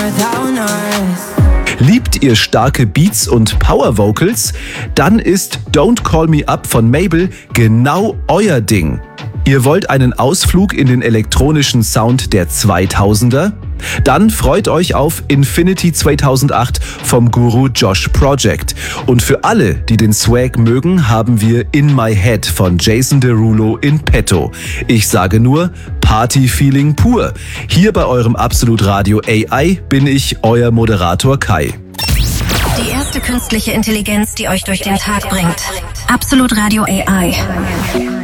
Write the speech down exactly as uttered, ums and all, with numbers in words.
Liebt ihr starke Beats und Power Vocals? Dann ist Don't Call Me Up von Mabel genau euer Ding. Ihr wollt einen Ausflug in den elektronischen Sound der zweitausender? Dann freut euch auf Infinity zweitausendacht vom Guru Josh Project. Und für alle, die den Swag mögen, haben wir In My Head von Jason Derulo in petto. Ich sage nur, Party-Feeling pur. Hier bei eurem Absolut Radio A I bin ich, euer Moderator Kai. Die erste künstliche Intelligenz, die euch durch den Tag bringt. Absolut Radio A I.